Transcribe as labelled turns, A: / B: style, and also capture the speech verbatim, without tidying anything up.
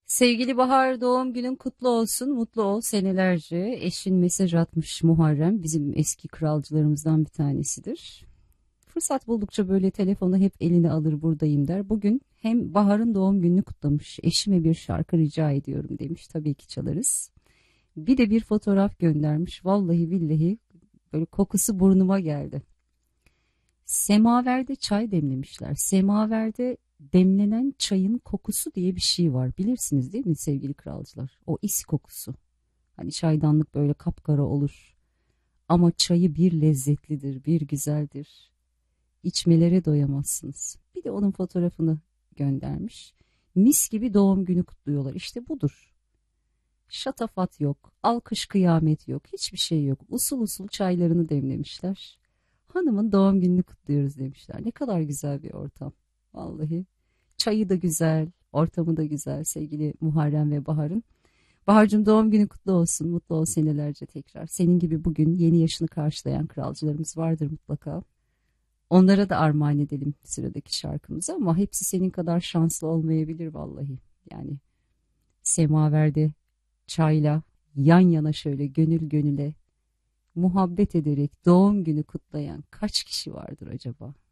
A: Sevgili Bahar, doğum günün kutlu olsun, mutlu ol senelerce. Eşin mesaj atmış, Muharrem bizim eski kralcılarımızdan bir tanesidir. Fırsat buldukça böyle telefonu hep eline alır, buradayım der. Bugün hem Bahar'ın doğum gününü kutlamış, eşime bir şarkı rica ediyorum demiş. Tabii ki çalarız. Bir de bir fotoğraf göndermiş. Vallahi billahi böyle kokusu burnuma geldi. Semaverde çay demlemişler. Semaverde demlenen çayın kokusu diye bir şey var. Bilirsiniz değil mi sevgili kralcılar? O is kokusu. Hani çaydanlık böyle kapkara olur. Ama çayı bir lezzetlidir, bir güzeldir. İçmelere doyamazsınız. Bir de onun fotoğrafını göndermiş. Mis gibi doğum günü kutluyorlar. İşte budur. Şatafat yok, alkış kıyamet yok, hiçbir şey yok. Usul usul çaylarını demlemişler. Hanımın doğum gününü kutluyoruz demişler. Ne kadar güzel bir ortam. Vallahi. Çayı da güzel, ortamı da güzel sevgili Muharrem ve Bahar'ın. Bahar'cığım doğum günü kutlu olsun, mutlu ol senelerce tekrar. Senin gibi bugün yeni yaşını karşılayan kralcılarımız vardır mutlaka. Onlara da armağan edelim sıradaki şarkımızı ama hepsi senin kadar şanslı olmayabilir vallahi. Yani semaverde çayla yan yana şöyle gönül gönüle muhabbet ederek doğum günü kutlayan kaç kişi vardır acaba?